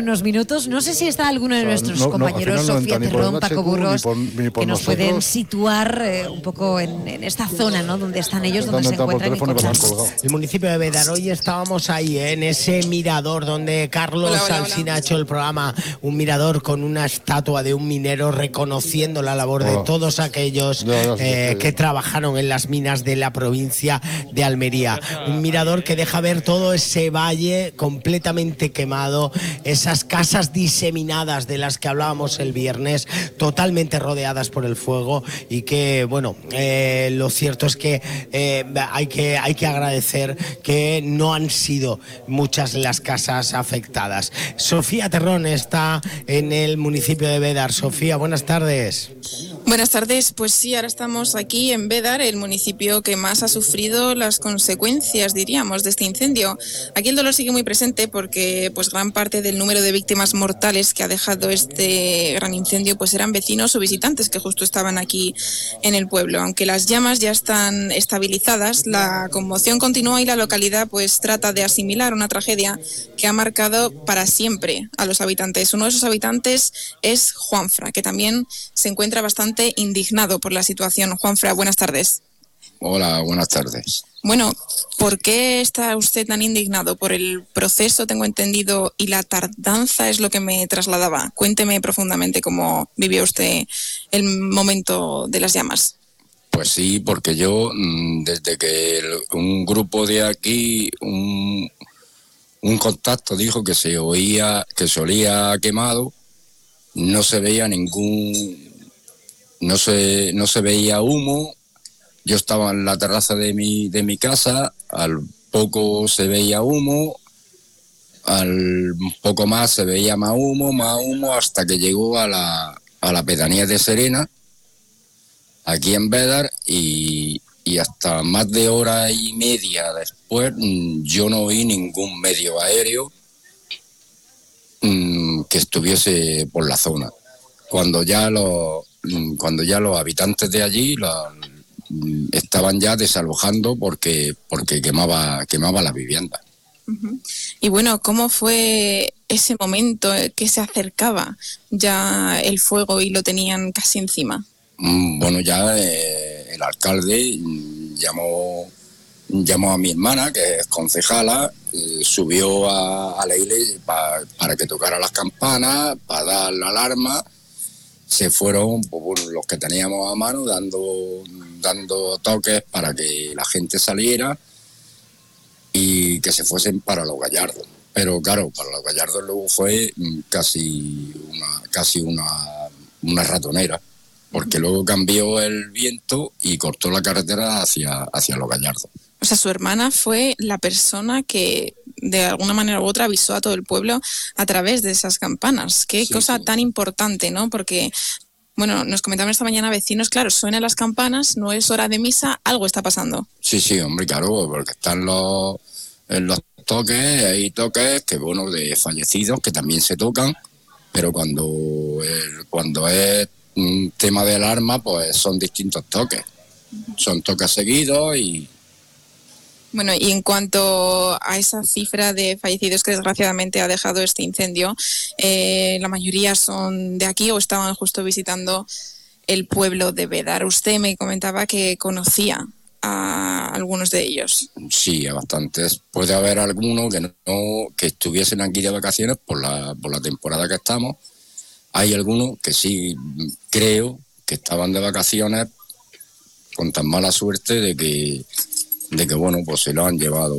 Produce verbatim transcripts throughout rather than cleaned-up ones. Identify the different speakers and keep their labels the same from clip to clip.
Speaker 1: en unos minutos. No sé si está alguno de
Speaker 2: O sea,
Speaker 1: nuestros
Speaker 2: no, no,
Speaker 1: compañeros,
Speaker 2: al final no
Speaker 1: Sofía
Speaker 2: entra ni por
Speaker 1: Terrón,
Speaker 2: el
Speaker 1: Paco
Speaker 2: H Q,
Speaker 1: Burgos,
Speaker 2: ni por- ni por
Speaker 1: que nos
Speaker 2: nosotros.
Speaker 1: pueden situar eh, un poco en, en esta zona, ¿no? Donde están ellos, donde se
Speaker 2: Intentando entrar por
Speaker 1: encuentran y
Speaker 2: teléfono y me lo han
Speaker 1: contarnos.
Speaker 2: colgado.
Speaker 3: El municipio de Bédar, hoy estábamos ahí, ¿eh? En ese mirador donde Carlos
Speaker 4: Hola, hola,
Speaker 3: Alsina
Speaker 4: hola.
Speaker 3: ha hecho el programa, un mirador con una estatua de un minero reconociendo la labor de
Speaker 2: Hola.
Speaker 3: todos aquellos
Speaker 2: Ya, ya, sí,
Speaker 3: eh,
Speaker 2: sí, ya.
Speaker 3: que trabajaron en las minas de la provincia de Almería. Un mirador que deja ver todo ese valle completamente quemado, esas casas diseminadas de las que hablábamos el viernes, totalmente rodeadas por el fuego, y que, bueno, eh, lo cierto es que, eh, hay que hay que agradecer que no han sido muchas las casas afectadas. Sofía Terrón está en el municipio de Bédar. Sofía, buenas tardes.
Speaker 4: Buenas tardes, pues sí, ahora estamos aquí en Bédar, el municipio que más ha sufrido las consecuencias, diríamos, de este incendio. Aquí el dolor sigue muy presente porque pues gran parte del número de víctimas mortales que ha dejado este gran incendio pues eran vecinos o visitantes que justo estaban aquí en el pueblo. Aunque las llamas ya están estabilizadas, la conmoción continúa y la localidad pues trata de asimilar una tragedia que ha marcado para siempre a los habitantes. Uno de esos habitantes es Juanfra, que también se encuentra bastante indignado por la situación. Juanfra, buenas tardes.
Speaker 5: Hola, buenas tardes.
Speaker 4: Bueno, ¿por qué está usted tan indignado? Por el proceso, tengo entendido, y la tardanza es lo que me trasladaba. Cuénteme profundamente cómo vivió usted el momento de las llamas.
Speaker 5: Pues sí, porque yo, desde que el, un grupo de aquí, un, un contacto dijo que se oía, que se olía quemado, no se veía ningún, no se, no se veía humo. Yo estaba en la terraza de mi, de mi casa, al poco se veía humo, al poco más se veía más humo, más humo, hasta que llegó a la, a la pedanía de Serena, aquí en Bédar, y, y hasta más de hora y media después yo no vi ningún medio aéreo mmm, que estuviese por la zona. Cuando ya los, cuando ya los habitantes de allí la, estaban ya desalojando porque porque quemaba quemaba la vivienda.
Speaker 4: Uh-huh. Y bueno, ¿cómo fue ese momento que se acercaba ya el fuego y lo tenían casi encima?
Speaker 5: Bueno, ya eh, el alcalde llamó llamó a mi hermana, que es concejala, eh, subió a, a la iglesia pa, para que tocara las campanas, para dar la alarma. Se fueron pues, los que teníamos a mano dando, dando toques para que la gente saliera y que se fuesen para Los Gallardos. Pero claro, para Los Gallardos luego fue casi una, casi una, una ratonera, porque luego cambió el viento y cortó la carretera hacia, hacia Los Gallardos.
Speaker 4: O sea, su hermana fue la persona que de alguna manera u otra avisó a todo el pueblo a través de esas campanas. Qué sí, cosa sí. tan importante, ¿no? Porque, bueno, nos comentaban esta mañana vecinos, claro, suenan las campanas, no es hora de misa, algo está pasando.
Speaker 5: Sí, sí, hombre, claro, porque están los, en los toques, hay toques que, bueno, de fallecidos que también se tocan, pero cuando, el, cuando es un tema de alarma, pues son distintos toques. Son toques seguidos y...
Speaker 4: Bueno, y en cuanto a esa cifra de fallecidos que desgraciadamente ha dejado este incendio, eh, la mayoría son de aquí o estaban justo visitando el pueblo de Bédar. Usted me comentaba que conocía a algunos de ellos.
Speaker 5: Sí, a bastantes. Puede haber algunos que no que estuviesen aquí de vacaciones por la, por la temporada que estamos. Hay algunos que sí creo que estaban de vacaciones con tan mala suerte de que de que, bueno, pues se lo han llevado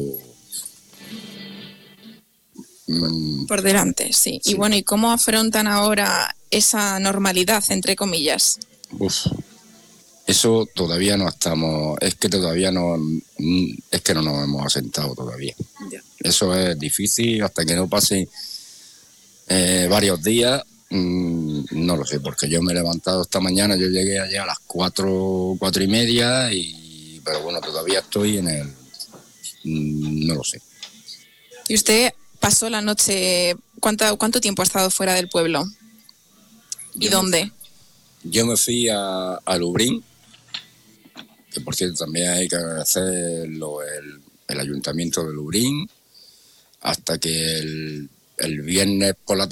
Speaker 4: mmm, por delante, sí. sí. Y bueno, ¿y cómo afrontan ahora esa normalidad, entre comillas?
Speaker 5: Uf, eso todavía no estamos, es que todavía no, es que no nos hemos asentado todavía. Yeah. Eso es difícil hasta que no pasen eh, varios días, mmm, no lo sé, porque yo me he levantado esta mañana, yo llegué allá a las cuatro, cuatro y media y pero bueno, todavía estoy en el... no lo sé.
Speaker 4: ¿Y usted pasó la noche... ¿Cuánto, cuánto tiempo ha estado fuera del pueblo? ¿Y
Speaker 5: yo
Speaker 4: dónde?
Speaker 5: Me, yo me fui a, a Lubrín, que por cierto también hay que agradecerlo el, el ayuntamiento de Lubrín, hasta que el, el viernes por la